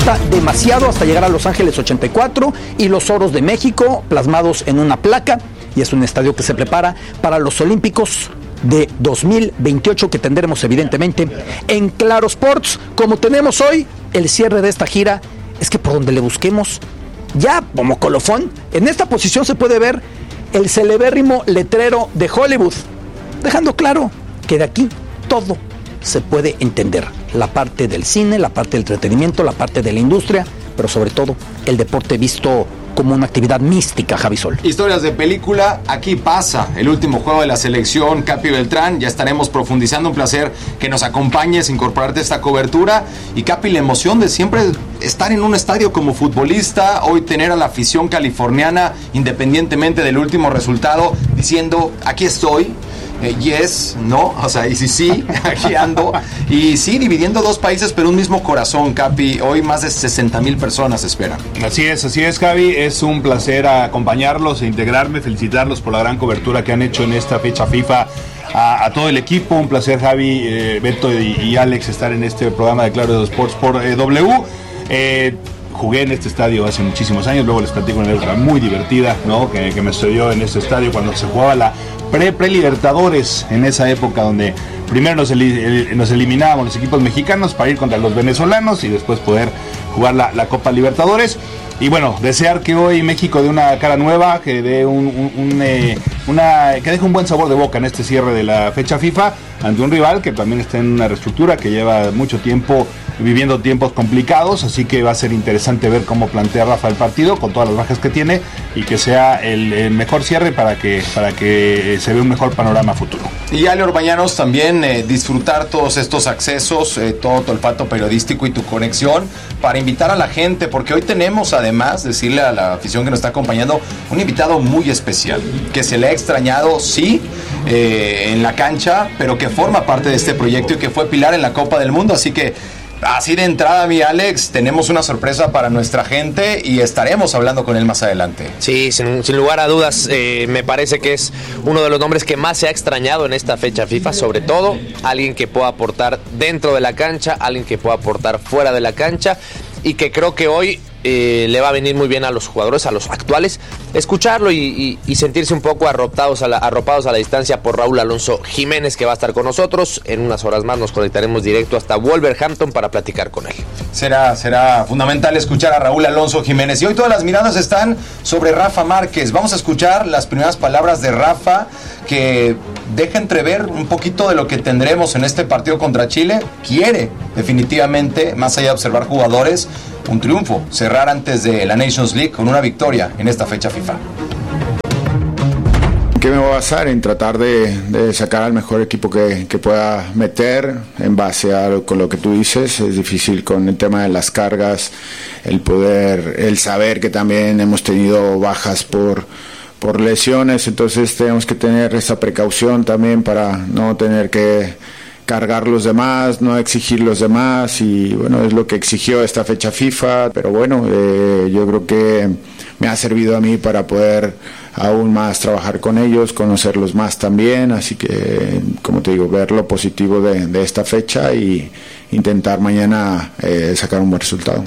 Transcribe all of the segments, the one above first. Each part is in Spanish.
falta demasiado hasta llegar a Los Ángeles 84 y los oros de México plasmados en una placa, y es un estadio que se prepara para los Olímpicos de 2028 que tendremos evidentemente en Claro Sports. Como tenemos hoy el cierre de esta gira, es que por donde le busquemos, ya como colofón, en esta posición se puede ver el celebérrimo letrero de Hollywood, dejando claro que de aquí todo se puede entender: la parte del cine, la parte del entretenimiento, la parte de la industria, pero sobre todo el deporte visto como una actividad mística, Javi Sol. Historias de película, aquí pasa el último juego de la selección. Capi Beltrán, ya estaremos profundizando. Un placer que nos acompañes, incorporarte a esta cobertura. Y Capi, la emoción de siempre estar en un estadio como futbolista, hoy tener a la afición californiana, independientemente del último resultado, diciendo, aquí estoy. Yes, no, o sea, y sí, aquí ando. Y sí, dividiendo dos países, pero un mismo corazón, Capi. Hoy más de 60,000 personas esperan. Así es, Javi. Es un placer acompañarlos e integrarme, felicitarlos por la gran cobertura que han hecho en esta fecha FIFA. A todo el equipo, un placer, Javi, Beto y Alex, estar en este programa de Claro Sports por W. Jugué en este estadio hace muchísimos años, luego les platico una anécdota muy divertida, ¿no? que me sucedió en este estadio cuando se jugaba la pre-Libertadores, en esa época donde primero nos eliminábamos los equipos mexicanos para ir contra los venezolanos y después poder jugar la Copa Libertadores. Y bueno, desear que hoy México dé una cara nueva, que dé que deje un buen sabor de boca en este cierre de la fecha FIFA ante un rival que también está en una reestructura, que lleva mucho tiempo viviendo tiempos complicados, así que va a ser interesante ver cómo plantea Rafa el partido con todas las bajas que tiene y que sea el mejor cierre para que se vea un mejor panorama futuro. Y Ale Orbañanos, también disfrutar todos estos accesos, todo tu olfato periodístico y tu conexión para invitar a la gente, porque hoy tenemos, además, decirle a la afición que nos está acompañando, un invitado muy especial, que se le ha extrañado, sí, en la cancha, pero que forma parte de este proyecto y que fue pilar en la Copa del Mundo. Así que así de entrada, mi Alex, tenemos una sorpresa para nuestra gente y estaremos hablando con él más adelante. Sí, sin lugar a dudas, me parece que es uno de los nombres que más se ha extrañado en esta fecha FIFA, sobre todo alguien que pueda aportar dentro de la cancha, alguien que pueda aportar fuera de la cancha, y que creo que hoy le va a venir muy bien a los jugadores, a los actuales, escucharlo y sentirse un poco arropados a la distancia por Raúl Alonso Jiménez, que va a estar con nosotros. En unas horas más nos conectaremos directo hasta Wolverhampton para platicar con él. Será fundamental escuchar a Raúl Alonso Jiménez. Y hoy todas las miradas están sobre Rafa Márquez. Vamos a escuchar las primeras palabras de Rafa, que deja entrever un poquito de lo que tendremos en este partido contra Chile. Quiere definitivamente, más allá de observar jugadores, un triunfo, cerrar antes de la Nations League con una victoria en esta fecha FIFA. ¿Qué me voy a basar? En tratar de sacar al mejor equipo que pueda meter en base con lo que tú dices. Es difícil con el tema de las cargas, el saber que también hemos tenido bajas por lesiones, entonces tenemos que tener esa precaución también para no tener que cargar los demás, no exigir los demás, y bueno, es lo que exigió esta fecha FIFA, pero bueno, yo creo que me ha servido a mí para poder aún más trabajar con ellos, conocerlos más también, así que, como te digo, ver lo positivo de esta fecha y intentar mañana sacar un buen resultado.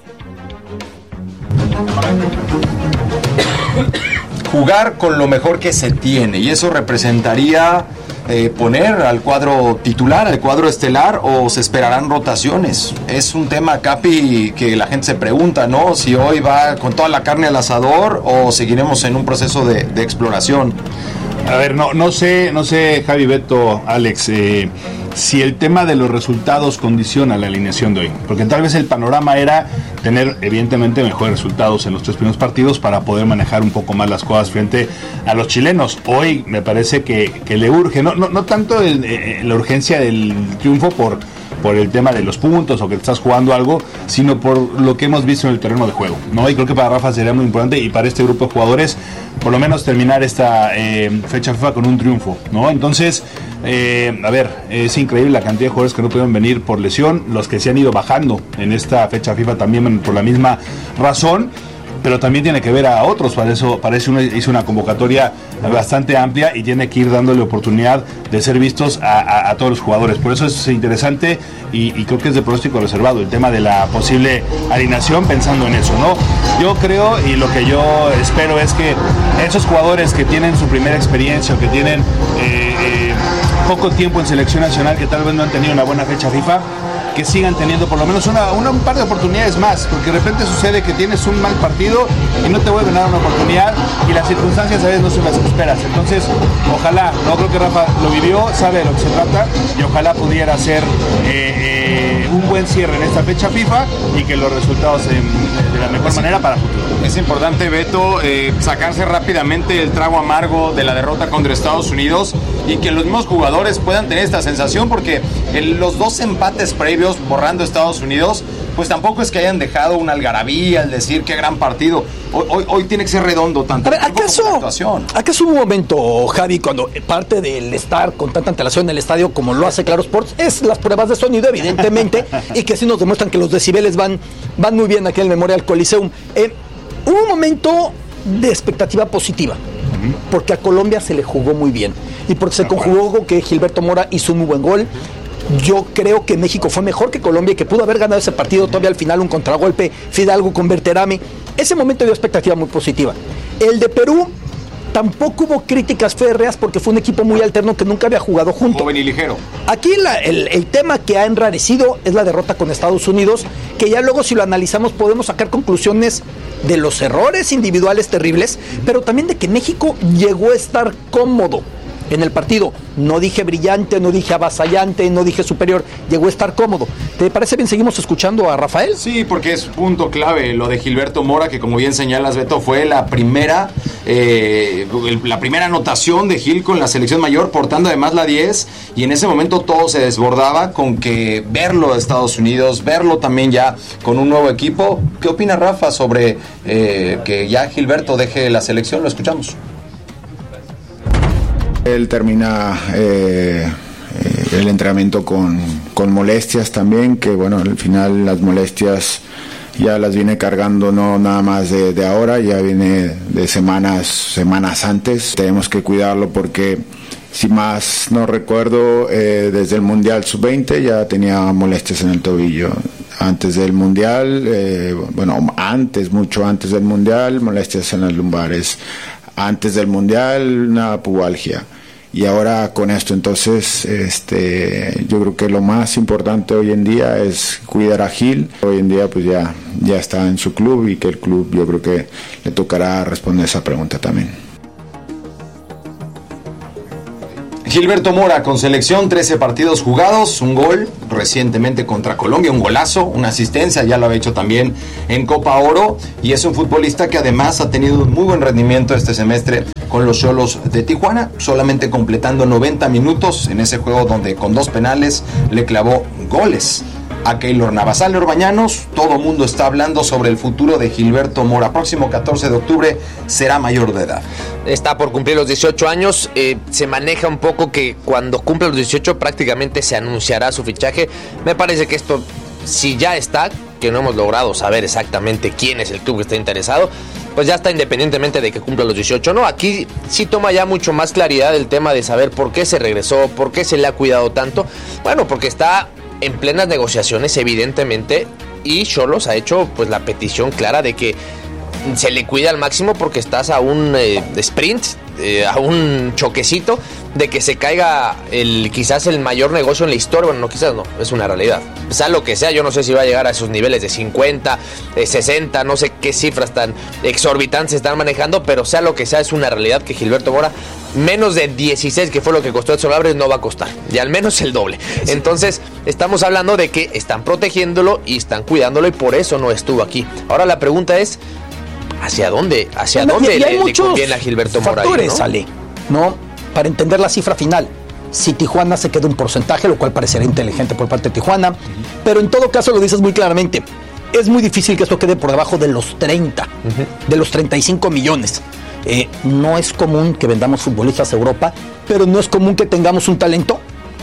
Jugar con lo mejor que se tiene, y eso representaría poner al cuadro titular, al cuadro estelar, o se esperarán rotaciones. Es un tema, Capi, que la gente se pregunta, ¿no? Si hoy va con toda la carne al asador o seguiremos en un proceso de exploración. A ver, no sé, Javi, Beto, Alex, si el tema de los resultados condiciona la alineación de hoy, porque tal vez el panorama era tener evidentemente mejores resultados en los 3 primeros partidos para poder manejar un poco más las cosas frente a los chilenos. Hoy me parece que le urge, no tanto la urgencia del triunfo por el tema de los puntos o que estás jugando algo, sino por lo que hemos visto en el terreno de juego, ¿no? Y creo que para Rafa sería muy importante, y para este grupo de jugadores, por lo menos terminar esta fecha FIFA con un triunfo, ¿no? Entonces, es increíble la cantidad de jugadores que no pudieron venir por lesión, los que se han ido bajando en esta fecha FIFA también por la misma razón. pero también tiene que ver a otros. Para eso hizo una convocatoria bastante amplia y tiene que ir dándole oportunidad de ser vistos a todos los jugadores. Por eso es interesante y creo que es de pronóstico reservado el tema de la posible alineación, pensando en eso, ¿no? Yo creo, y lo que yo espero es que esos jugadores que tienen su primera experiencia o que tienen poco tiempo en selección nacional, que tal vez no han tenido una buena fecha FIFA, que sigan teniendo por lo menos un par de oportunidades más, porque de repente sucede que tienes un mal partido y no te vuelven a dar una oportunidad y las circunstancias a veces no son las que esperas. Entonces, ojalá, no creo que Rafa lo vivió, sabe de lo que se trata y ojalá pudiera ser un buen cierre en esta fecha FIFA y que los resultados de la mejor manera para futuro. Es importante, Beto, sacarse rápidamente el trago amargo de la derrota contra Estados Unidos y que los mismos jugadores puedan tener esta sensación, porque los 2 empates previos borrando Estados Unidos, pues tampoco es que hayan dejado una algarabía al decir qué gran partido. Hoy tiene que ser redondo tanto. A ver, ¿acaso un momento, Javi, cuando parte del estar con tanta antelación en el estadio como lo hace Claro Sports, es las pruebas de sonido, evidentemente, y que sí nos demuestran que los decibeles van muy bien aquí en el Memorial Coliseum? Hubo un momento de expectativa positiva, porque a Colombia se le jugó muy bien y porque se conjugó que Gilberto Mora hizo un muy buen gol. Yo creo que México fue mejor que Colombia y que pudo haber ganado ese partido. Todavía al final un contragolpe, Fidalgo con Berterame. Ese momento dio expectativa muy positiva. El de Perú tampoco hubo críticas férreas porque fue un equipo muy alterno que nunca había jugado junto. Joven y ligero. Aquí el tema que ha enrarecido es la derrota con Estados Unidos, que ya luego si lo analizamos podemos sacar conclusiones de los errores individuales terribles, pero también de que México llegó a estar cómodo en el partido. No dije brillante, no dije avasallante, no dije superior, llegó a estar cómodo. ¿Te parece bien? ¿Seguimos escuchando a Rafael? Sí, porque es punto clave lo de Gilberto Mora, que como bien señalas, Beto, fue la primera anotación de Gil con la selección mayor, portando además la 10, y en ese momento todo se desbordaba con que verlo a Estados Unidos, verlo también ya con un nuevo equipo. ¿Qué opina Rafa sobre que ya Gilberto deje la selección? Lo escuchamos. Él termina el entrenamiento con molestias también, que bueno, al final las molestias ya las viene cargando no nada más de ahora, ya viene de semanas antes. Tenemos que cuidarlo porque, si más no recuerdo, desde el Mundial Sub-20 ya tenía molestias en el tobillo. Antes del Mundial, mucho antes del Mundial, molestias en las lumbares. Antes del Mundial, una pubalgia. Y ahora con esto, entonces, yo creo que lo más importante hoy en día es cuidar a Gil. Hoy en día, pues ya está en su club, y que el club, yo creo que le tocará responder esa pregunta también. Gilberto Mora con selección, 13 partidos jugados, un gol recientemente contra Colombia, un golazo, una asistencia, ya lo había hecho también en Copa Oro, y es un futbolista que además ha tenido un muy buen rendimiento este semestre con los Xolos de Tijuana, solamente completando 90 minutos en ese juego donde con 2 penales le clavó goles a Keylor Navas. Ale Orbañanos, todo mundo está hablando sobre el futuro de Gilberto Mora. Próximo 14 de octubre será mayor de edad. Está por cumplir los 18 años. Se maneja un poco que cuando cumple los 18 prácticamente se anunciará su fichaje. Me parece que esto, si ya está, que no hemos logrado saber exactamente quién es el club que está interesado, pues ya está, independientemente de que cumpla los 18, ¿no? Aquí sí toma ya mucho más claridad el tema de saber por qué se regresó, por qué se le ha cuidado tanto. Bueno, porque está en plenas negociaciones, evidentemente, y Xolos ha hecho pues la petición clara de que se le cuida al máximo, porque estás a un sprint, a un choquecito de que se caiga quizás el mayor negocio en la historia. Bueno, no, quizás no, es una realidad. Sea lo que sea, yo no sé si va a llegar a esos niveles de 50, 60, no sé qué cifras tan exorbitantes están manejando, pero sea lo que sea, es una realidad que Gilberto Mora, menos de 16, que fue lo que costó Edson Álvarez, no va a costar, y al menos el doble. Entonces, estamos hablando de que están protegiéndolo y están cuidándolo, y por eso no estuvo aquí. Ahora la pregunta es, ¿hacia dónde le conviene a Gilberto Mora? Factores, Ale, ¿no? Para entender la cifra final. Si Tijuana se queda un porcentaje, lo cual parecería inteligente por parte de Tijuana, pero en todo caso lo dices muy claramente, es muy difícil que esto quede por debajo de los 30, de los 35 millones. No es común que vendamos futbolistas a Europa, pero no es común que tengamos un talento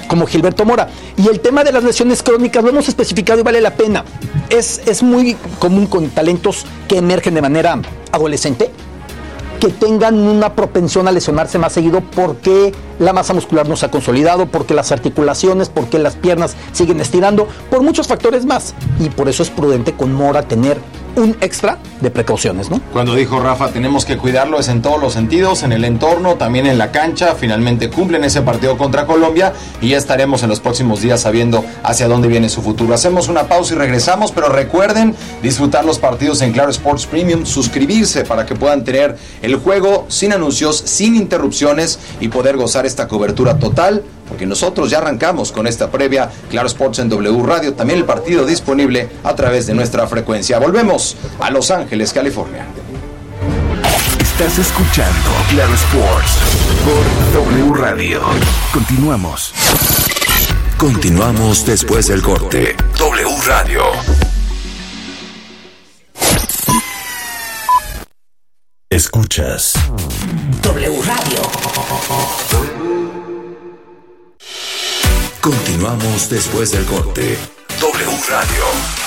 como Gilberto Mora. Y el tema de las lesiones crónicas lo hemos especificado y vale la pena. Es muy común con talentos que emergen de manera adolescente, que tengan una propensión a lesionarse más seguido porque la masa muscular no se ha consolidado, porque las articulaciones, porque las piernas siguen estirando, por muchos factores más. Y por eso es prudente con Mora tener un extra de precauciones, ¿no? Cuando dijo Rafa, tenemos que cuidarlo, es en todos los sentidos, en el entorno, también en la cancha. Finalmente cumplen ese partido contra Colombia y ya estaremos en los próximos días sabiendo hacia dónde viene su futuro. Hacemos una pausa y regresamos, pero recuerden disfrutar los partidos en Claro Sports Premium, suscribirse para que puedan tener el juego sin anuncios, sin interrupciones y poder gozar esta cobertura total, porque nosotros ya arrancamos con esta previa. Claro Sports en W Radio, también el partido disponible a través de nuestra frecuencia. Volvemos a Los Ángeles, California. Estás escuchando Claro Sports por W Radio. Continuamos después del corte. W Radio. Escuchas W Radio. Continuamos después del corte. W Radio.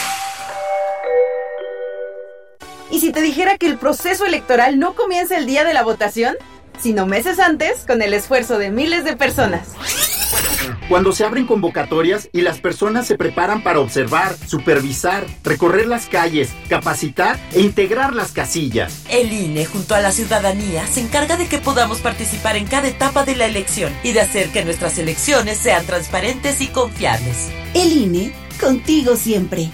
¿Y si te dijera que el proceso electoral no comienza el día de la votación, sino meses antes, con el esfuerzo de miles de personas? Cuando se abren convocatorias y las personas se preparan para observar, supervisar, recorrer las calles, capacitar e integrar las casillas. El INE, junto a la ciudadanía, se encarga de que podamos participar en cada etapa de la elección y de hacer que nuestras elecciones sean transparentes y confiables. El INE, contigo siempre.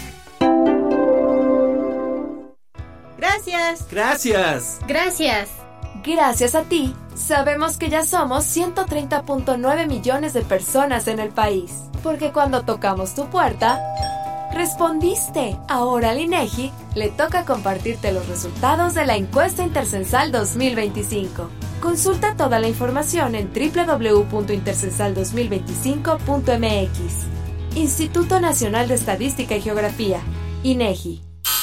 Gracias. Gracias. Gracias. Gracias a ti, sabemos que ya somos 130.9 millones de personas en el país. Porque cuando tocamos tu puerta, respondiste. Ahora al INEGI le toca compartirte los resultados de la encuesta Intercensal 2025. Consulta toda la información en www.intercensal2025.mx. Instituto Nacional de Estadística y Geografía, INEGI.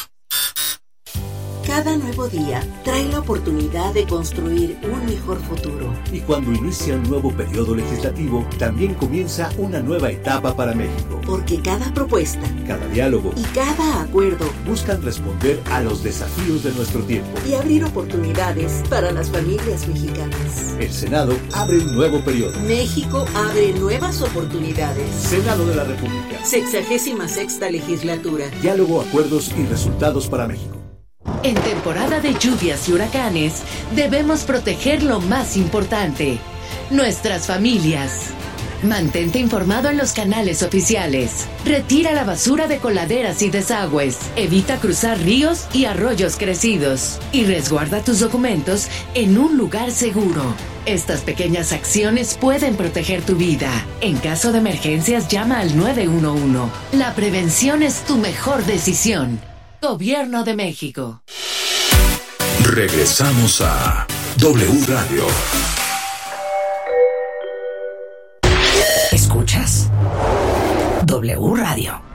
Cada nuevo día trae la oportunidad de construir un mejor futuro. Y cuando inicia un nuevo periodo legislativo, también comienza una nueva etapa para México. Porque cada propuesta, cada diálogo y cada acuerdo buscan responder a los desafíos de nuestro tiempo y abrir oportunidades para las familias mexicanas. El Senado abre un nuevo periodo. México abre nuevas oportunidades. Senado de la República. 66ª legislatura. Diálogo, acuerdos y resultados para México. En temporada de lluvias y huracanes, debemos proteger lo más importante, nuestras familias. Mantente informado en los canales oficiales. Retira la basura de coladeras y desagües. Evita cruzar ríos y arroyos crecidos. Y resguarda tus documentos en un lugar seguro. Estas pequeñas acciones pueden proteger tu vida. En caso de emergencias, llama al 911. La prevención es tu mejor decisión. Gobierno de México. Regresamos a W Radio. Escuchas W Radio.